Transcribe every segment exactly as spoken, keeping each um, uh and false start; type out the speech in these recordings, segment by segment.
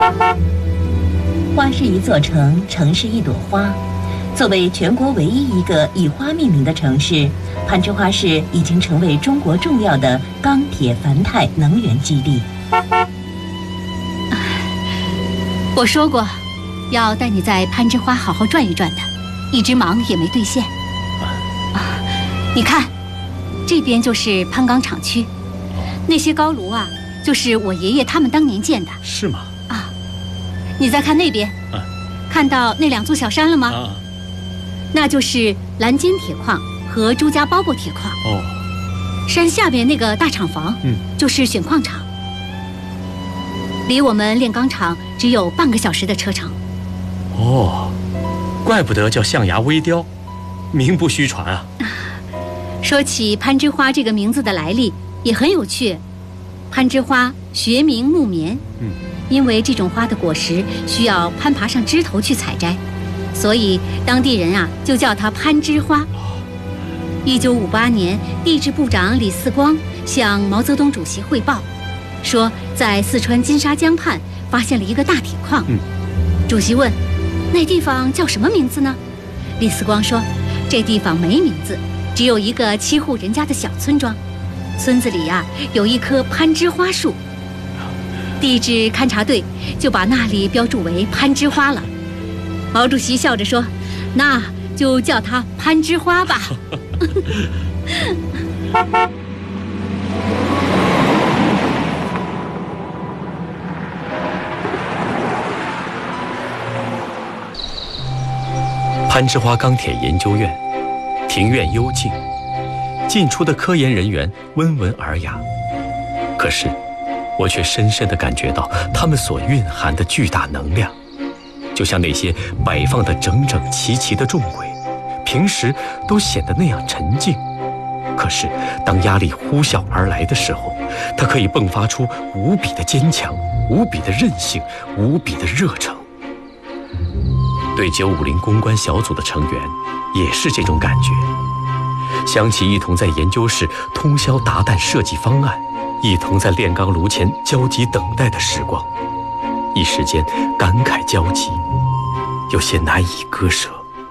花是一座城，城是一朵花。作为全国唯一一个以花命名的城市，攀枝花市已经成为中国重要的钢铁、樊岱能源基地。 我说过，要带你在攀枝花好好转一转的，一直忙也没兑现。啊，你看，这边就是攀钢厂区，那些高炉啊，就是我爷爷他们当年建的。 是吗？ 啊，你再看那边，啊，看到那两座小山了吗？啊，那就是蓝尖铁矿和朱家包布铁矿。哦，山下面那个大厂房，嗯，就是选矿厂。离我们炼钢厂只有半个小时的车程。 哦，怪不得叫象牙微雕，名不虚传啊。 说起攀枝花这个名字的来历也很有趣。攀枝花学名木棉，嗯，因为这种花的果实需要攀爬上枝头去采摘，所以当地人啊就叫它攀枝花。一九五八年，地质部长李四光向毛泽东主席汇报，说在四川金沙江畔发现了一个大铁矿。嗯，主席问，那地方叫什么名字呢？李四光说，这地方没名字，只有一个七户人家的小村庄，村子里呀、啊、有一棵攀枝花树，地质勘察队就把那里标注为攀枝花了。毛主席笑着说，那就叫它攀枝花吧。 攀枝花钢铁研究院，庭院幽静，进出的科研人员温文尔雅，可是我却深深地感觉到他们所蕴含的巨大能量，就像那些摆放得整整齐齐的重轨，平时都显得那样沉静，可是当压力呼啸而来的时候，它可以迸发出无比的坚强，无比的韧性，无比的热诚。对九五零攻关小组的成员也是这种感觉，想起一同在研究室通宵达旦设计方案，一同在炼钢炉前焦急等待的时光，一时间感慨交集，有些难以割舍。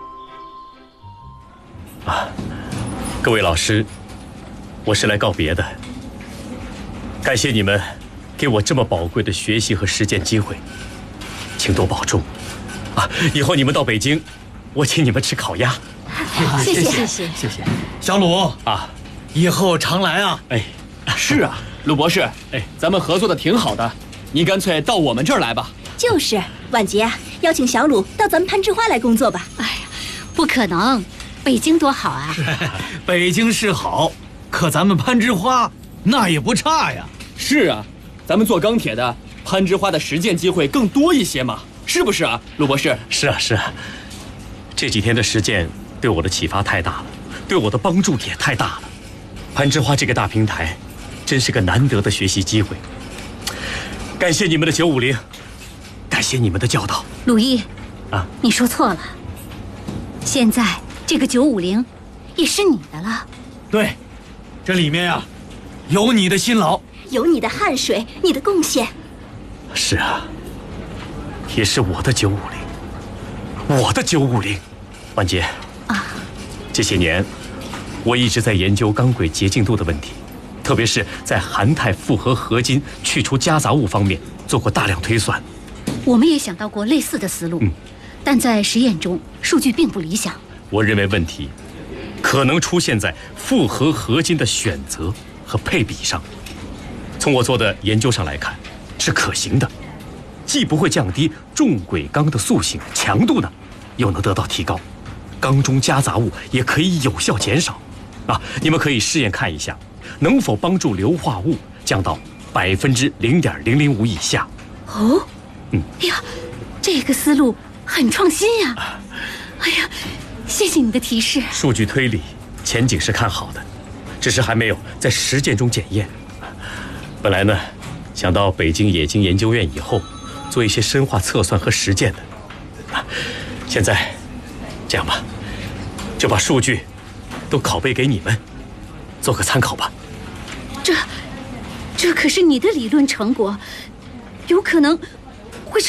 啊，各位老师，我是来告别的，感谢你们给我这么宝贵的学习和实践机会，请多保重。啊，以后你们到北京，我请你们吃烤鸭。 谢谢谢谢谢谢，小鲁啊，以后常来啊。 哎，是啊，鲁博士，哎，咱们合作的挺好的，你干脆到我们这儿来吧。 就是，婉洁啊，邀请小鲁到咱们攀枝花来工作吧。 哎呀，不可能，北京多好啊！ 北京是好，可咱们攀枝花那也不差呀。 是啊，咱们做钢铁的，攀枝花的实践机会更多一些嘛。是不是啊，鲁博士？ 是啊，是啊，这几天的实践对我的启发太大了，对我的帮助也太大了。攀枝花这个大平台，真是个难得的学习机会。感谢你们的九五零，感谢你们的教导。 鲁毅，啊，你说错了，现在这个九五零也是你的了。 对，这里面啊，有你的辛劳， 有你的汗水，你的贡献。 是啊。也是我的九五零，我的九五零，婉洁啊！这些年，我一直在研究钢轨洁净度的问题，特别是在含钛复合合金去除夹杂物方面做过大量推算。 我们也想到过类似的思路，嗯，但在实验中数据并不理想。 我认为问题可能出现在复合合金的选择和配比上。从我做的研究上来看，是可行的。既不会降低重轨钢的塑性强度呢，又能得到提高，钢中夹杂物也可以有效减少。啊，你们可以试验看一下，能否帮助硫化物降到百分之零点零零五以下。 哦，嗯，哎呀，这个思路很创新呀！啊、哎呀，谢谢你的提示。 数据推理前景是看好的，只是还没有在实践中检验。本来呢，想到北京冶金研究院以后做一些深化测算和实践的，啊，现在这样吧，就把数据都拷贝给你们，做个参考吧。 这，这可是你的理论成果，有可能